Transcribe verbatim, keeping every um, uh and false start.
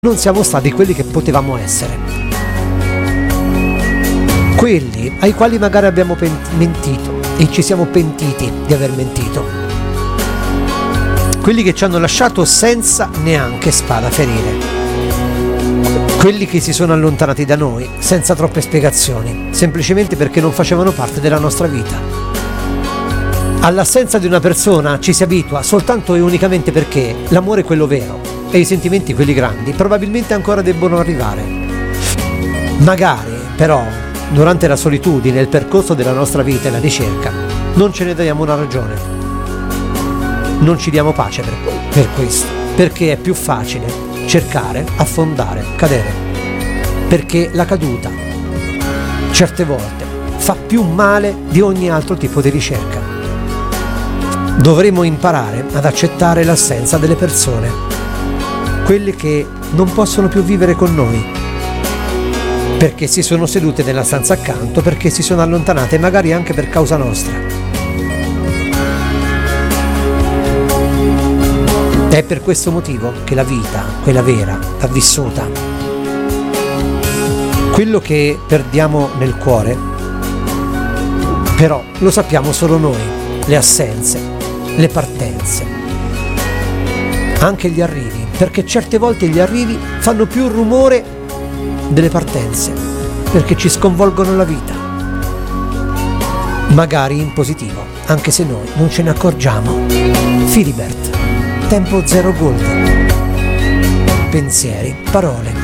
non siamo stati quelli che potevamo essere, quelli ai quali magari abbiamo pent- mentito e ci siamo pentiti di aver mentito, quelli che ci hanno lasciato senza neanche spada a ferire, quelli che si sono allontanati da noi senza troppe spiegazioni, semplicemente perché non facevano parte della nostra vita. All'assenza di una persona ci si abitua soltanto e unicamente perché l'amore è quello vero e i sentimenti, quelli grandi, probabilmente ancora debbono arrivare. Magari, però, durante la solitudine, il percorso della nostra vita e la ricerca, non ce ne diamo una ragione. Non ci diamo pace per, per questo, perché è più facile cercare, affondare, cadere. Perché la caduta, certe volte, fa più male di ogni altro tipo di ricerca. Dovremo imparare ad accettare l'assenza delle persone, quelle che non possono più vivere con noi, perché si sono sedute nella stanza accanto, perché si sono allontanate, magari anche per causa nostra. È per questo motivo che la vita, quella vera, va vissuta. Quello che perdiamo nel cuore, però, lo sappiamo solo noi, le assenze, le partenze, anche gli arrivi, perché certe volte gli arrivi fanno più rumore delle partenze, perché ci sconvolgono la vita, magari in positivo, anche se noi non ce ne accorgiamo. Filibert, Tempo Zero Gold. Pensieri, parole,